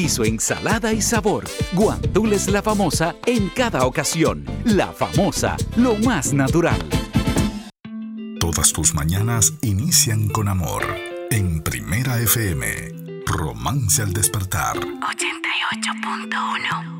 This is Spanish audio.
y su ensalada y sabor. Guandules La Famosa en cada ocasión. La Famosa, lo más natural. Todas tus mañanas inician con amor. En Primera FM, Romance al Despertar. 88.1